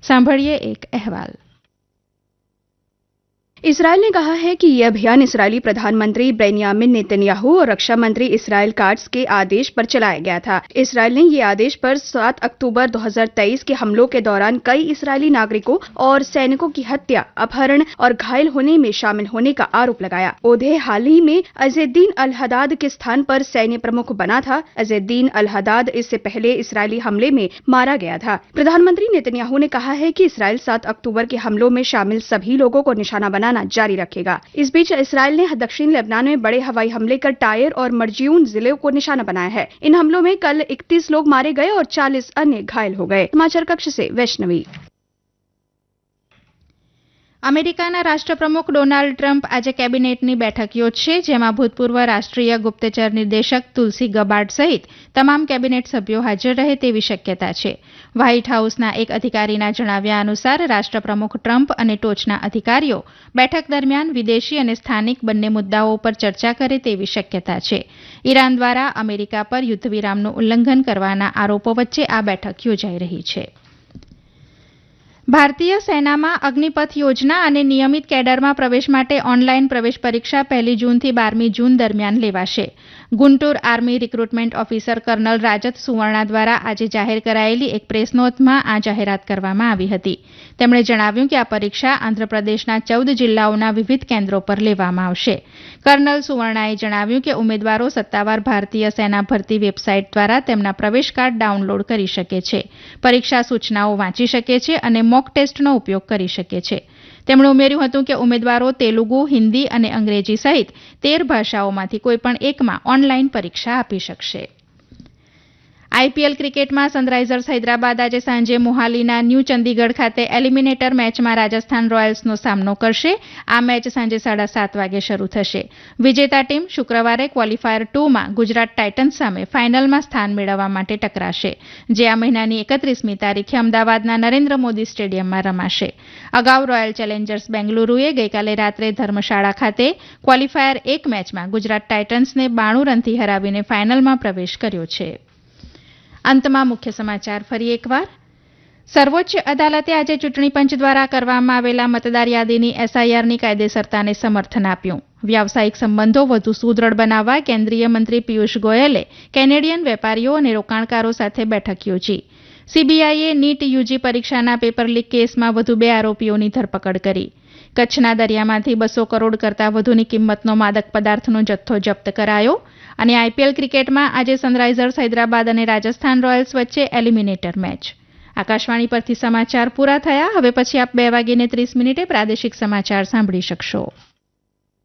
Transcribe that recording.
સાંભળીએ એક અહેવાલ। इसराइल ने कहा है कि यह अभियान इसराइली प्रधानमंत्री बेंयामिन नेतन्याहू और रक्षा मंत्री इसराइल काट्स के आदेश पर चलाया गया था। इसराइल ने ये आदेश पर 7 अक्टूबर 2023 के हमलों के दौरान कई इसराइली नागरिकों और सैनिकों की हत्या, अपहरण और घायल होने में शामिल होने का आरोप लगाया। ओधे हाल ही में अज़ेद्दीन अल हदाद के स्थान पर सैन्य प्रमुख बना था। अज़ेद्दीन अल हदाद इससे पहले इसराइली हमले में मारा गया था। प्रधानमंत्री नेतन्याहू ने कहा है कि इसराइल 7 अक्टूबर के हमलों में शामिल सभी लोगों को निशाना बनाना जारी रखेगा। इस बीच इसराइल ने दक्षिण लेबनान में बड़े हवाई हमले कर टायर और मर्जियून जिलों को निशाना बनाया है। इन हमलों में कल 31 लोग मारे गए और 40 अन्य घायल हो गए। समाचार कक्ष से वैष्णवी। અમેરિકાના રાષ્ટ્રપ્રમુખ ડોનાલ્ડ ટ્રમ્પ આજે કેબિનેટની બેઠક યોજશે, જેમાં ભૂતપૂર્વ રાષ્ટ્રીય ગુપ્તચર નિર્દેશક તુલસી ગબાર્ડ સહિત તમામ કેબિનેટ સભ્યો હાજર રહે તેવી શક્યતા છે। વ્હાઇટ હાઉસના એક અધિકારીના જણાવ્યા અનુસાર રાષ્ટ્રપ્રમુખ ટ્રમ્પ અને ટોચના અધિકારીઓ બેઠક દરમિયાન વિદેશી અને સ્થાનિક બંને મુદ્દાઓ પર ચર્ચા કરે તેવી શક્યતા છે। ઈરાન દ્વારા અમેરિકા પર યુદ્ધવિરામનું ઉલ્લંઘન કરવાના આરોપો વચ્ચે આ બેઠક યોજાઈ રહી છે। ભારતીય સેનામાં અગ્નિપથ યોજના અને નિયમિત કેડરમાં પ્રવેશ માટે ઓનલાઈન પ્રવેશ પરીક્ષા 1 જૂનથી 12 જૂન દરમિયાન લેવાશે। Guntur army recruitment officer kernel રાજત Suvarna દ્વારા આજે જાહેર કરાયેલી એક પ્રેસ નોટમાં આ જાહેરાત કરવામાં આવી હતી। તેમણે જણાવ્યું કે આ પરીક્ષા આંધ્રપ્રદેશના 14 જિલ્લાઓના વિવિધ કેન્દ્રો પર લેવામાં આવશે। કર્નલ સુવર્ણાએ જણાવ્યું કે ઉમેદવારો સત્તાવાર ભારતીય સેના ભરતી વેબસાઇટ દ્વારા તેમના પ્રવેશ કાર્ડ ડાઉનલોડ કરી શકે છે, પરીક્ષા સૂચનાઓ વાંચી શકે છે અને મોક ટેસ્ટનો ઉપયોગ કરી શકે છે। તેમણે ઉમેર્યું હતું કે ઉમેદવારો તેલુગુ, હિન્દી અને અંગ્રેજી સહિત 13 ભાષાઓમાંથી કોઈપણ એકમાં ઓનલાઈન પરીક્ષા આપી શકશે। આઈપીએલ ક્રિકેટમાં સનરાઇઝર્સ હૈદરાબાદ આજે સાંજે મોહાલીના ન્યૂ ચંદીગઢ ખાતે એલિમિનેટર મેચમાં રાજસ્થાન રોયલ્સનો સામનો કરશે। આ મેચ સાંજે 7:30 વાગે શરૂ થશે। વિજેતા ટીમ શુક્રવારે ક્વોલિફાયર 2માં ગુજરાત ટાઇટન્સ સામે ફાઇનલમાં સ્થાન મેળવવા માટે ટકરાશે, જે આ મહિનાની 31મી તારીખે અમદાવાદના નરેન્દ્ર મોદી સ્ટેડિયમમાં રમાશે। અગાઉ રોયલ ચેલેન્જર્સ બેંગલુરુએ ગઈકાલે રાત્રે ધર્મશાળા ખાતે ક્વોલિફાયર 1 મેચમાં ગુજરાત ટાઇટન્સને 92 રનથી હરાવીને ફાઇનલમાં પ્રવેશ કર્યો છે। અંતમાં મુખ્ય સમાચાર ફરી એકવાર। સર્વોચ્ચ અદાલતે આજે ચૂંટણી પંચ દ્વારા કરવામાં આવેલા મતદાર યાદીની એસઆઈઆરની કાયદેસરતાને સમર્થન આપ્યું। વ્યાવસાયિક સંબંધો વધુ સુદૃઢ બનાવવા કેન્દ્રીય મંત્રી પિયુષ ગોયલે કેનેડિયન વેપારીઓ અને રોકાણકારો સાથે બેઠક યોજી। સીબીઆઈએ નીટ યુજી પરીક્ષાના પેપર લીક કેસમાં વધુ 2 આરોપીઓની ધરપકડ કરી। કચ્છના દરિયામાંથી 200 કરોડ કરતાં વધુની કિંમતનો માદક પદાર્થનો જથ્થો જપ્ત કરાયો। અને આઈપીએલ ક્રિકેટમાં આજે સનરાઇઝર્સ હૈદરાબાદ અને રાજસ્થાન રોયલ્સ વચ્ચે એલિમિનેટર મેચ। આકાશવાણી પરથી સમાચાર પૂરા થયા। હવે પછી આપ 2:30 પ્રાદેશિક સમાચાર સાંભળી શકશો।